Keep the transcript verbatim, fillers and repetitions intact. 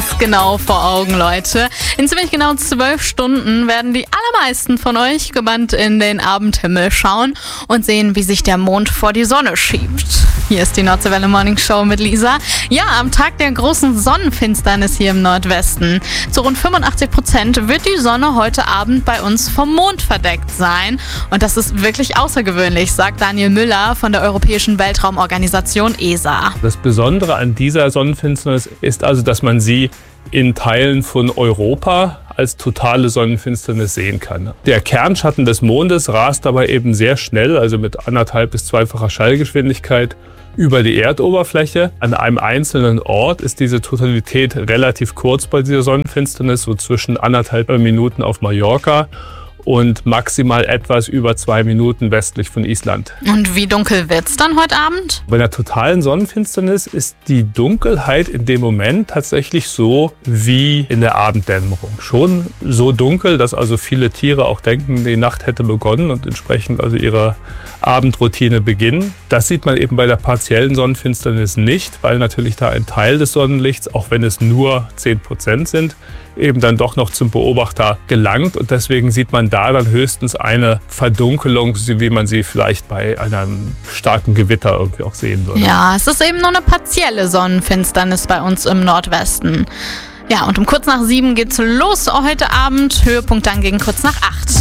genau vor Augen, Leute. In ziemlich genau zwölf Stunden werden die allermeisten von euch gebannt in den Abendhimmel schauen und sehen, wie sich der Mond vor die Sonne schiebt. Hier ist die Nordseewelle Morning Show mit Lisa. Ja, am Tag der großen Sonnenfinsternis hier im Nordwesten. Zu rund fünfundachtzig Prozent wird die Sonne heute Abend bei uns vom Mond verdeckt sein. Und das ist wirklich außergewöhnlich, sagt Daniel Müller von der Europäischen Weltraumorganisation E S A. Das Besondere an dieser Sonnenfinsternis ist also, dass man sie in Teilen von Europa als totale Sonnenfinsternis sehen kann. Der Kernschatten des Mondes rast aber eben sehr schnell, also mit anderthalb bis zweifacher Schallgeschwindigkeit, über die Erdoberfläche. An einem einzelnen Ort ist diese Totalität relativ kurz bei dieser Sonnenfinsternis, so zwischen anderthalb Minuten auf Mallorca und maximal etwas über zwei Minuten westlich von Island. Und wie dunkel wird's dann heute Abend? Bei einer totalen Sonnenfinsternis ist die Dunkelheit in dem Moment tatsächlich so wie in der Abenddämmerung. Schon so dunkel, dass also viele Tiere auch denken, die Nacht hätte begonnen und entsprechend also ihre Abendroutine beginnen. Das sieht man eben bei der partiellen Sonnenfinsternis nicht, weil natürlich da ein Teil des Sonnenlichts, auch wenn es nur zehn Prozent sind, eben dann doch noch zum Beobachter gelangt. Und deswegen sieht man da dann höchstens eine Verdunkelung, wie man sie vielleicht bei einem starken Gewitter irgendwie auch sehen würde. Ja, es ist eben nur eine partielle Sonnenfinsternis bei uns im Nordwesten. Ja, und um kurz nach sieben geht's los heute Abend. Höhepunkt dann gegen kurz nach acht.